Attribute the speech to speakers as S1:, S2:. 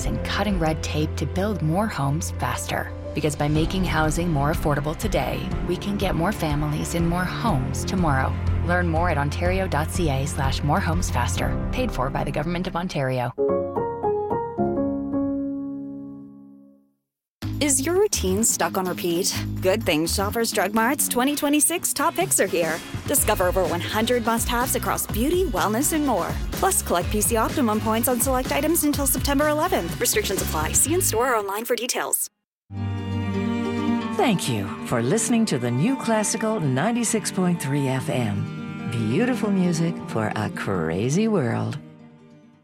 S1: delays and cutting red tape to build more homes faster. Because by making housing more affordable today, we can get more families in more homes tomorrow. Learn more at ontario.ca/morehomesfaster. Paid for by the Government of Ontario.
S2: Is your routine stuck on repeat? Good thing Shoppers Drug Mart's 2026 top picks are here. Discover over 100 must-haves across beauty, wellness, and more. Plus, collect PC Optimum points on select items until September 11th. Restrictions apply. See in-store or online for details.
S3: Thank you for listening to the New Classical 96.3 FM. Beautiful music for a crazy world.